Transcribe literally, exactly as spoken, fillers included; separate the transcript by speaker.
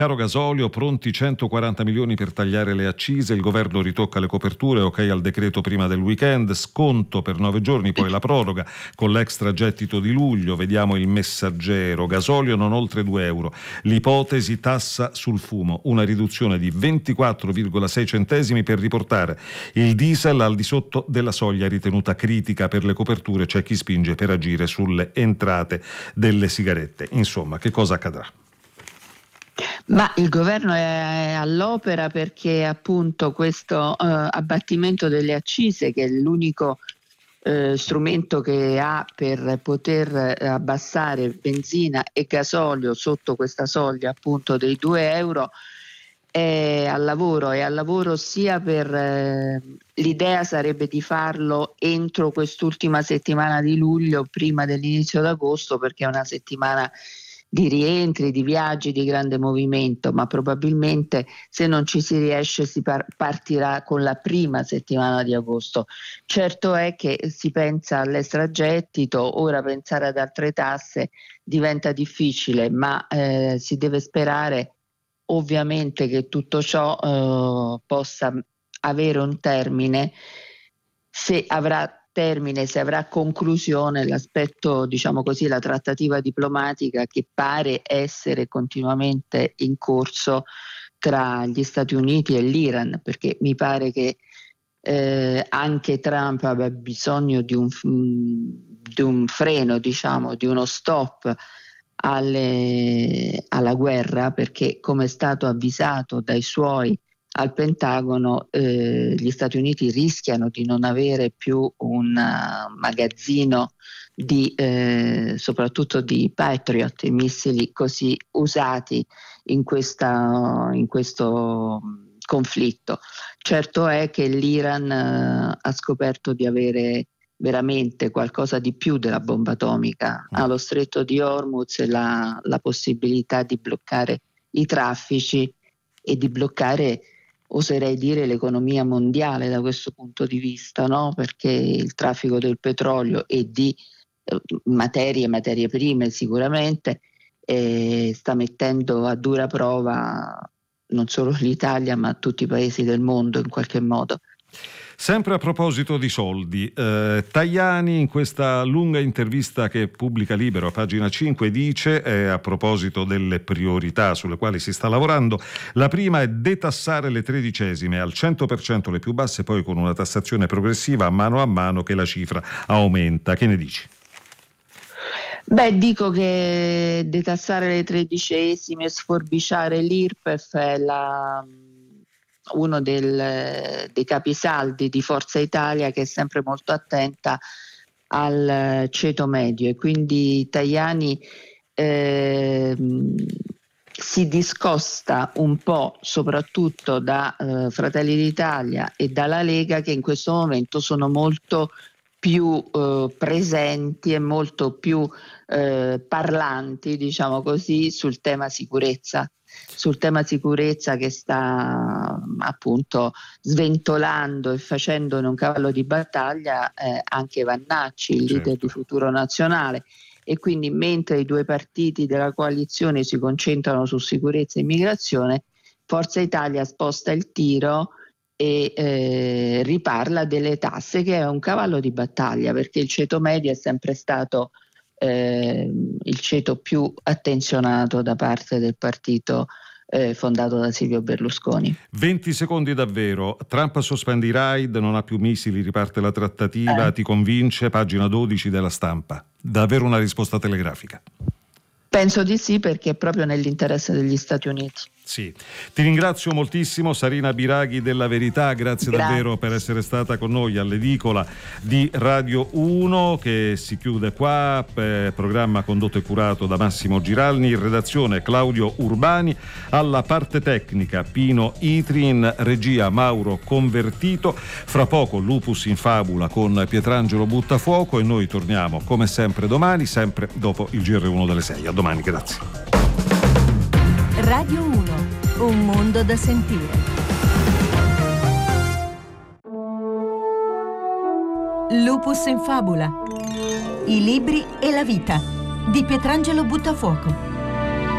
Speaker 1: Caro gasolio, pronti centoquaranta milioni per tagliare le accise, il governo ritocca le coperture, ok al decreto prima del weekend, sconto per nove giorni, poi la proroga con l'extragettito di luglio, vediamo il Messaggero, gasolio non oltre due euro, l'ipotesi tassa sul fumo, una riduzione di ventiquattro virgola sei centesimi per riportare il diesel al di sotto della soglia ritenuta critica per le coperture, c'è chi spinge per agire sulle entrate delle sigarette. Insomma, che cosa accadrà?
Speaker 2: Ma il governo è all'opera perché appunto questo eh, abbattimento delle accise, che è l'unico eh, strumento che ha per poter eh, abbassare benzina e gasolio sotto questa soglia appunto dei due euro, è al lavoro, è al lavoro sia per eh, l'idea sarebbe di farlo entro quest'ultima settimana di luglio, prima dell'inizio d'agosto, perché è una settimana di rientri, di viaggi, di grande movimento, ma probabilmente se non ci si riesce si par- partirà con la prima settimana di agosto. Certo è che si pensa all'extragettito, ora pensare ad altre tasse diventa difficile, ma eh, si deve sperare ovviamente che tutto ciò eh, possa avere un termine, se avrà termine, se avrà conclusione l'aspetto, diciamo così, la trattativa diplomatica che pare essere continuamente in corso tra gli Stati Uniti e l'Iran, perché mi pare che eh, anche Trump abbia bisogno di un, di un freno, diciamo, di uno stop alle, alla guerra, perché come è stato avvisato dai suoi al Pentagono, eh, gli Stati Uniti rischiano di non avere più un uh, magazzino di, eh, soprattutto di Patriot, i missili così usati in, questa, in questo conflitto. Certo è che l'Iran uh, ha scoperto di avere veramente qualcosa di più della bomba atomica. Allo stretto di Hormuz la, la possibilità di bloccare i traffici e di bloccare, oserei dire, l'economia mondiale da questo punto di vista, no? Perché il traffico del petrolio e di eh, materie, materie prime sicuramente eh, sta mettendo a dura prova non solo l'Italia ma tutti i paesi del mondo in qualche modo.
Speaker 1: Sempre a proposito di soldi, eh, Tajani in questa lunga intervista che pubblica Libero a pagina cinque dice, eh, a proposito delle priorità sulle quali si sta lavorando, la prima è detassare le tredicesime al cento per cento le più basse, poi con una tassazione progressiva a mano a mano che la cifra aumenta. Che ne dici?
Speaker 2: Beh, dico che detassare le tredicesime, sforbiciare l'I R P E F è la... uno del, dei capisaldi di Forza Italia, che è sempre molto attenta al ceto medio, e quindi Tajani eh, si discosta un po' soprattutto da eh, Fratelli d'Italia e dalla Lega, che in questo momento sono molto più eh, presenti e molto più eh, parlanti, diciamo così, sul tema sicurezza. sul tema sicurezza che sta appunto sventolando e facendone un cavallo di battaglia eh, anche Vannacci, il leader
Speaker 1: Certo.
Speaker 2: di Futuro Nazionale. E quindi mentre i due partiti della coalizione si concentrano su sicurezza e immigrazione, Forza Italia sposta il tiro e eh, riparla delle tasse, che è un cavallo di battaglia, perché il ceto medio è sempre stato eh, il ceto più attenzionato da parte del partito eh, fondato da Silvio Berlusconi.
Speaker 1: venti secondi davvero. Trump sospende i raid, non ha più missili, riparte la trattativa,
Speaker 2: Eh.
Speaker 1: ti convince? Pagina dodici della Stampa. Davvero una risposta telegrafica?
Speaker 2: Penso di sì, perché è proprio nell'interesse degli Stati Uniti.
Speaker 1: Sì, ti ringrazio moltissimo Sarina Biraghi della Verità, grazie,
Speaker 2: Grazie.
Speaker 1: davvero per essere stata con noi all'edicola di Radio uno, che si chiude qua, eh, programma condotto e curato da Massimo Giralni, in redazione Claudio Urbani, alla parte tecnica Pino Itri, in regia Mauro Convertito. Fra poco Lupus in Fabula con Pietrangelo Buttafuoco, e noi torniamo come sempre domani, sempre dopo il G R uno delle sei. A domani, grazie.
Speaker 3: Radio uno, un mondo da sentire. Lupus in Fabula. I libri e la vita di Pietrangelo Buttafuoco.